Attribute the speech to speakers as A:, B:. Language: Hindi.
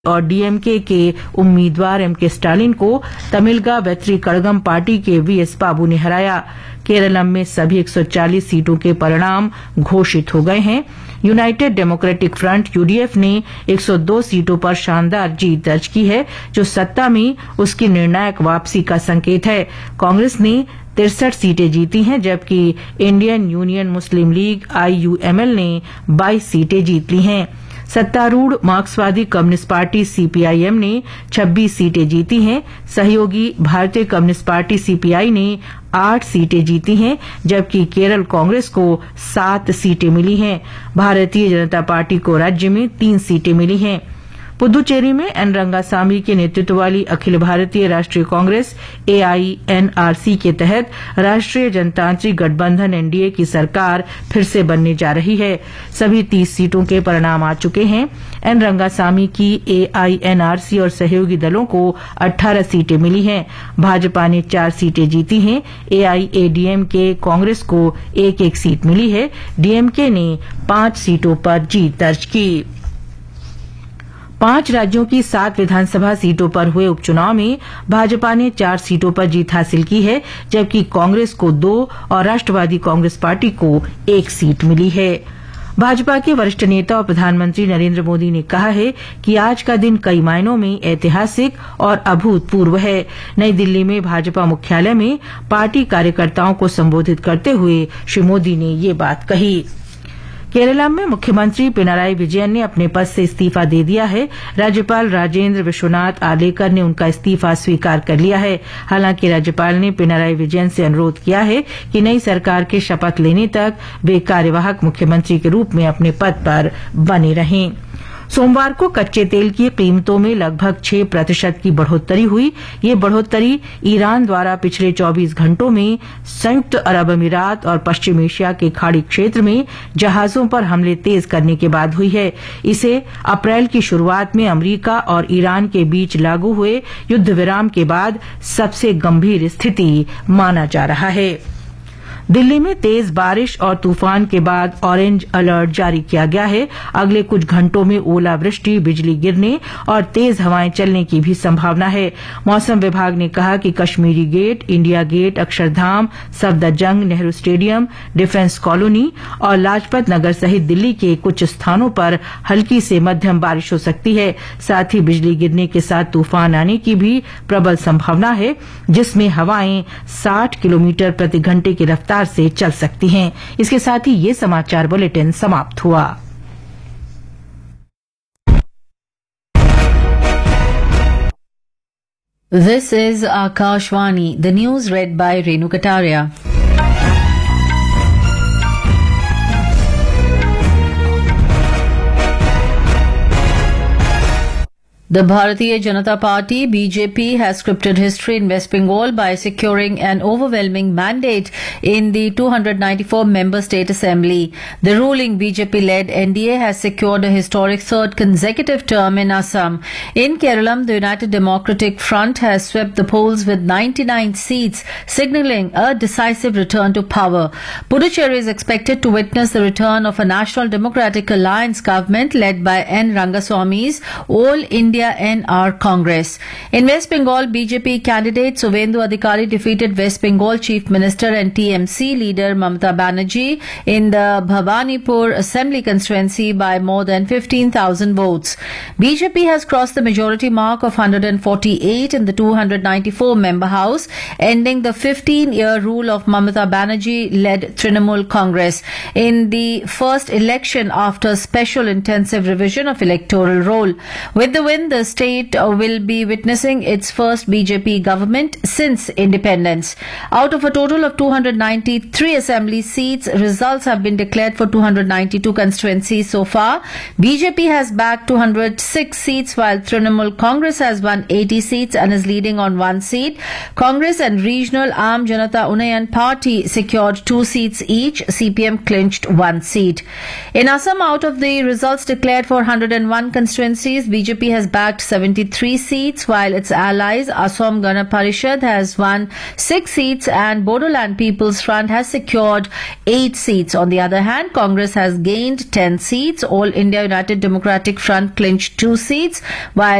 A: और डीएमके के उम्मीदवार एम के स्टालिन को तमिलगा वेत्री कड़गम पार्टी के वीएस बाबू ने हराया। केरलम में सभी 140 सीटों के परिणाम घोषित हो गए हैं। यूनाइटेड डेमोक्रेटिक फ्रंट यूडीएफ ने 102 सीटों पर शानदार जीत दर्ज की है, जो सत्ता में उसकी निर्णायक वापसी का संकेत है। कांग्रेस ने 63 सीटें जीती हैं, जबकि इंडियन यूनियन मुस्लिम लीग IUML ने 22 सीटें जीत ली हैं। सत्तारूढ़ मार्क्सवादी कम्युनिस्ट पार्टी CPIM ने 26 सीटें जीती हैं। सहयोगी भारतीय कम्युनिस्ट पार्टी CPI ने 8 सीटें जीती हैं, जबकि केरल कांग्रेस को 7 सीटें मिली हैं। भारतीय जनता पार्टी को राज्य में 3 सीटें मिली हैं। पुदुचेरी में एन रंगासामी के नेतृत्व वाली अखिल भारतीय राष्ट्रीय कांग्रेस AINRC के तहत राष्ट्रीय जनतांत्रिक गठबंधन NDA की सरकार फिर से बनने जा रही है। सभी 30 सीटों के परिणाम आ चुके हैं। एन रंगासामी की AINRC और सहयोगी दलों को 18 सीटें मिली हैं। भाजपा ने 4 सीटें जीती हैं। AIADMK कांग्रेस को 1-1 सीट मिली है। DMK ने 5 सीटों पर जीत दर्ज की। 5 राज्यों की 7 विधानसभा सीटों पर हुए उपचुनाव में भाजपा ने 4 सीटों पर जीत हासिल की है, जबकि कांग्रेस को 2 और राष्ट्रवादी कांग्रेस पार्टी को 1 सीट मिली है। भाजपा के वरिष्ठ नेता और प्रधानमंत्री नरेंद्र मोदी ने कहा है कि आज का दिन कई मायनों में ऐतिहासिक और अभूतपूर्व है। नई दिल्ली में भाजपा मुख्यालय में पार्टी कार्यकर्ताओं को संबोधित करते हुए श्री मोदी ने ये बात कही। केरला में मुख्यमंत्री पिनाराई विजयन ने अपने पद से इस्तीफा दे दिया है। राज्यपाल राजेंद्र विश्वनाथ आर्लेकर ने उनका इस्तीफा स्वीकार कर लिया है। हालांकि राज्यपाल ने पिनाराई विजयन से अनुरोध किया है कि नई सरकार के शपथ लेने तक वे कार्यवाहक मुख्यमंत्री के रूप में अपने पद पर बने रहें। सोमवार को कच्चे तेल की कीमतों में लगभग 6% की बढ़ोतरी हुई। ये बढ़ोतरी ईरान द्वारा पिछले 24 घंटों में संयुक्त अरब अमीरात और पश्चिम एशिया के खाड़ी क्षेत्र में जहाजों पर हमले तेज करने के बाद हुई है। इसे अप्रैल की शुरुआत में अमेरिका और ईरान के बीच लागू हुए युद्ध विराम के बाद सबसे गंभीर स्थिति माना जा रहा है। दिल्ली में तेज बारिश और तूफान के बाद ऑरेंज अलर्ट जारी किया गया है। अगले कुछ घंटों में ओलावृष्टि, बिजली गिरने और तेज हवाएं चलने की भी संभावना है। मौसम विभाग ने कहा कि Kashmiri gate, India gate, Akshardham, Safdarjung, Nehru stadium, defence colony और लाजपत नगर सहित दिल्ली के कुछ स्थानों पर हल्की से मध्यम बारिश हो सकती है। साथ ही बिजली गिरने के साथ तूफान आने की भी प्रबल संभावना है, जिसमें हवाएं 60 किलोमीटर प्रति घंटे की रफ्तार से चल सकती हैं। इसके साथ ही ये समाचार बुलेटिन समाप्त हुआ।
B: This is Akashvani. The news read by Renu Kataria. The Bharatiya Janata Party BJP has scripted history in West Bengal by securing an overwhelming mandate in the 294-member state assembly. The ruling BJP-led NDA has secured a historic third consecutive term in Assam. In Kerala, the United Democratic Front has swept the polls with 99 seats, signalling a decisive return to power. Puducherry is expected to witness the return of a National Democratic Alliance government led by N. Rangaswamy's All India NR Congress. In West Bengal, BJP candidate Suvendu Adhikari defeated West Bengal Chief Minister and TMC leader Mamata Banerjee in the Bhavanipur Assembly constituency by more than 15,000 votes. BJP has crossed the majority mark of 148 in the 294-member House, ending the 15-year rule of Mamata Banerjee-led Trinamool Congress in the first election after special intensive revision of electoral roll. With the win, the state will be witnessing its first BJP government since independence. Out of a total of 293 assembly seats, results have been declared for 292 constituencies so far. BJP has bagged 206 seats, while Trinamool Congress has won 80 seats and is leading on 1 seat. Congress and regional Aam Janata Unayan Party secured 2 seats each. CPM clinched 1 seat. In Assam, out of the results declared for 101 constituencies, BJP has bagged bagged 73 seats, while its allies Assam Gana Parishad has won 6 seats and Bodoland People's Front has secured 8 seats. On the other hand, Congress has gained 10 seats. All India United Democratic Front clinched 2 seats, while